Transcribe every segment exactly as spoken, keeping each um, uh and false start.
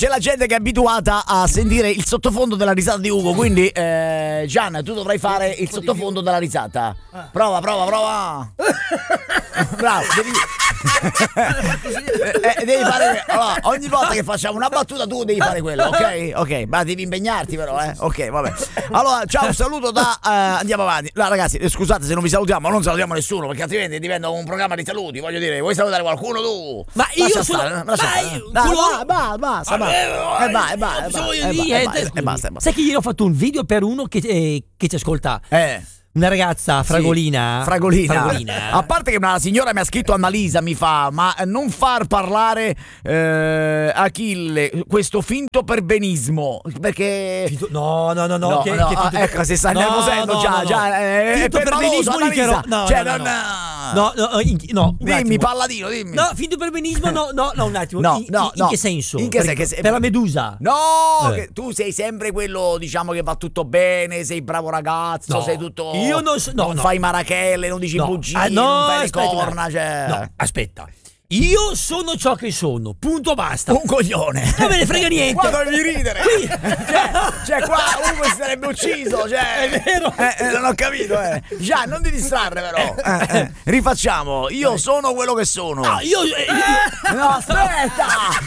c'è la gente che è abituata a sentire il sottofondo della risata di Ugo, quindi eh, Gian, tu dovrai fare il sottofondo della risata. Prova, prova, prova. Bravo, devi... eh, devi fare allora, ogni volta che facciamo una battuta tu devi fare quello, ok? Ok, ma devi impegnarti però, eh? Ok, vabbè. Allora, ciao, un saluto da uh, andiamo avanti. No, ragazzi, scusate se non vi salutiamo, ma non salutiamo nessuno, perché altrimenti diventa un programma di saluti, voglio dire. Vuoi salutare qualcuno tu? Ma io lascia sono stare, lascia dai, stare. quello... Dai, va, basta, basta. Eh, E vai, e vai, e basta. Sai che ieri ho fatto un video per uno che, eh, che ci ascolta? Eh. Una ragazza fragolina, sì, fragolina. fragolina. A parte che una signora mi ha scritto, Annalisa mi fa: ma non far parlare eh, Achille, questo finto perbenismo, perché Finto, no no no no, no, che, no che finto, ecco, si sta no, nervosendo no, già, no, già no. eh, Finto è perbenismo permaloso, di che ro- no, cioè no, non no no, in, no dimmi palladino, dimmi. No, finto perbenismo no no no un attimo. No, in, no, in, no. in che senso? In che per, se- che se- per la Medusa. No, Eh. che tu sei sempre quello, diciamo, che va tutto bene, sei bravo ragazzo, No, sei tutto io non so- no, non no. fai marachelle, non dici No, bugie, ah, no, non fai le aspetta, corna, cioè No, aspetta. Io sono ciò che sono, punto basta. un coglione. Non me ne frega niente. Qua dovevi ridere. Qui. Cioè, cioè qua uno si sarebbe ucciso, cioè. È vero. Eh, eh, non ho capito, eh. Già, non ti distrarre però. Eh, eh. Rifacciamo. Io sono quello che sono. No, io, eh, io- No, aspetta.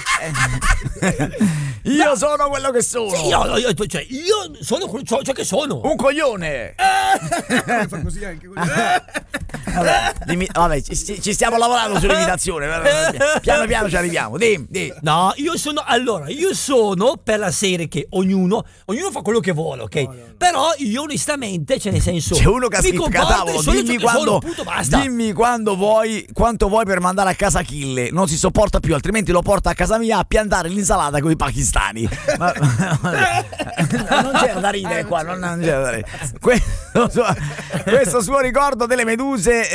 Eh. Io No. sono quello che sono. Sì, io, io, cioè, io sono quello- ciò, ciò che sono. Un coglione. Fa così anche così. Vabbè, dimmi- vabbè, ci, ci- ci stiamo lavorando sull'imitazione. Piano piano ci arriviamo. Dimmi, dimmi. No, io sono allora, io sono per la serie che ognuno, ognuno fa quello che vuole, ok? No, no, no. Però io onestamente, cioè nel senso, C'è uno che ha mi scritto comporto catavolo, e sono dimmi ciò che quando, sono, punto, basta. dimmi quando vuoi, quanto vuoi per mandare a casa Achille, non si sopporta più, altrimenti lo porta a casa mia a piantare l'insalata con i pakistani. Ma, non c'era da ridere qua, non, non c'era da ridere. Questo suo, questo suo ricordo delle meduse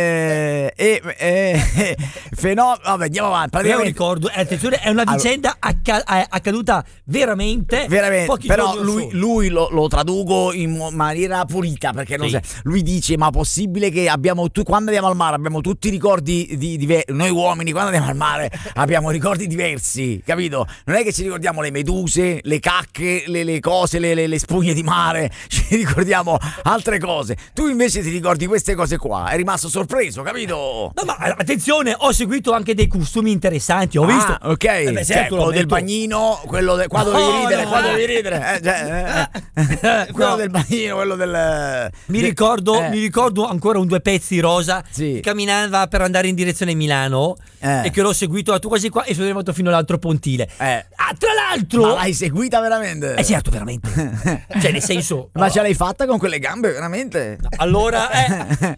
eh, e eh, fenomeno, vabbè, andiamo avanti. Io Praticamente, ricordo, eh, attenzione, è una Allora- vicenda acca- eh, accaduta veramente, veramente, pochi però giorni lui, sono. lui lo, lo traduco in mo- maniera pulita, perché non Sì. sa- lui dice: ma possibile che abbiamo tu, quando andiamo al mare abbiamo tutti i ricordi di, di noi uomini, quando andiamo al mare abbiamo ricordi diversi, capito? Non è che ci ricordiamo le meduse, le cacche, le, le cose, le, le, le spugne di mare, ci ricordiamo altre cose. Tu invece ti ricordi queste cose qua, è rimasto sorpreso, capito? No, ma eh, attenzione, ho seguito anche dei costumi interessanti, ho visto. Ah, ok, Eh beh, cioè, certo, l'ho quello del detto. bagnino, quello de- qua No, dovevi ridere, no, qua eh. dovevi ridere, eh, cioè, eh, eh, quello No. del bagnino, quello del Mi de- ricordo, eh. mi ricordo ancora un due pezzi rosa Sì. che camminava per andare in direzione Milano Eh. e che l'ho seguito quasi qua e sono arrivato fino all'altro pontile. Eh. Ah, tra l'altro, Ma l'hai seguita veramente? eh certo, veramente. Cioè, nel senso, Ma oh, ce l'hai fatta con quelle gambe, veramente? allora, eh,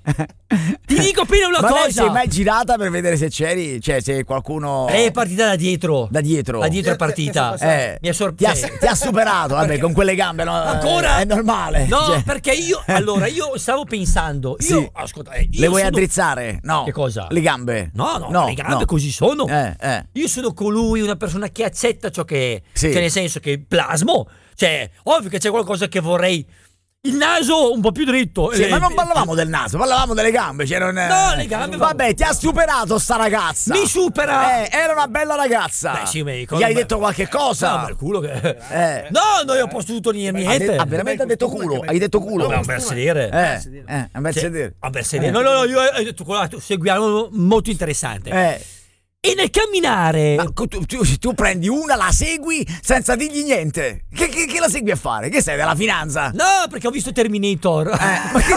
ti dico appena una Ma lei cosa. sei mai girata per vedere se c'eri? Cioè, se qualcuno. Lei è partita da dietro. Da dietro. Da dietro è partita. Eh, Mi ha ti, sorpreso. ha, ti ha superato, vabbè, con quelle gambe, no? Ancora? È normale. No, cioè. perché io, allora, io stavo pensando, io, Sì. ascolta, eh, io Le vuoi sono- addrizzare? No. Che cosa? Le gambe? No, no, le gambe no. così sono. Eh, eh. Io sono colui, una persona che accetta ciò che è. Sì. Cioè, nel senso che plasmo. Cioè, ovvio che c'è qualcosa che vorrei. Il naso un po' più dritto. Sì, Eh, ma non eh, parlavamo del naso, parlavamo delle gambe. Cioè non, No, le gambe- Vabbè, ti ha superato sta ragazza. Mi supera. Eh, era una bella ragazza. Beh, sì, mi ricordo, Gli hai ma- detto qualche cosa? No, ma il culo che. Eh. No, non gli ho potuto dire Ha niente. de- ah, veramente ha detto culo? Hai detto culo? Vabbè, un bel sedere. Eh, eh, un bel Cioè, sedere. un bel sedere. No, no, no, io ho detto quello là, seguiamo molto interessante. Eh. E nel camminare. Ma tu, tu- tu prendi una, la segui senza dirgli niente. Che, che- che la segui a fare? Che sei della finanza? No, perché ho visto Terminator. Eh, ma che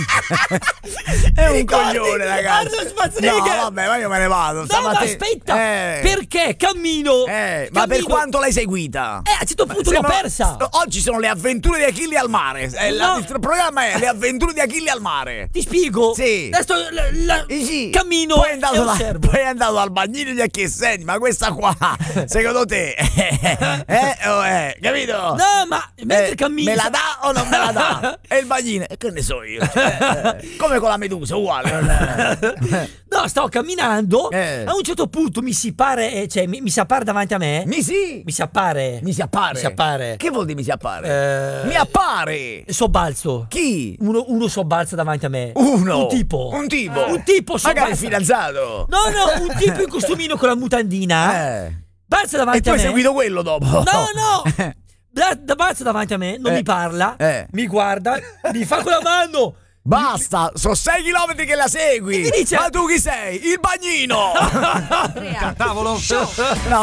c'è? È un Ricordi? coglione, ragazzi. Arnold Schwarzenegger. No, vabbè, ma io me ne vado. No, ma Stamattina- aspetta, Eh. perché cammino? Eh, ma per cammino- quanto l'hai seguita? Eh, a un certo punto l'ho Sembra- persa. Oggi sono le avventure di Achille al mare. Eh, la- No. il programma è le avventure di Achille al mare. Ti spiego. Sì. Adesso la, la- Eh sì. cammino poi è e andato, da- osservo. poi è andato al bagnino di Achille. Senti, ma questa qua, secondo te, eh, o è, capito? No, ma mentre Eh, cammino. me la dà o non me la dà? E il bagnino, e che ne so io? Cioè, eh, come con la medusa, uguale. non è- No, stavo camminando. Eh. A un certo punto mi si pare, eh, cioè mi, mi si appare davanti a me. Mi sì. Mi si appare. Mi si appare. Mi si appare. Che vuol dire mi si appare? Eh, Mi appare. Sobbalzo. Chi? Uno, uno sobbalza davanti a me. Uno. Un tipo. Un tipo. Un tipo Magari il sobbalza. fidanzato. No, no, un tipo in costumino con la mutandina. Eh. passa E davanti tu a hai me. seguito quello dopo. No, no! Da, da passa davanti a me, non Eh, mi parla, eh. mi guarda, mi fa con la mano. Basta, sono sei chilometri che la segui. E mi dice- Ma tu chi sei? Il bagnino. Tavolo. No,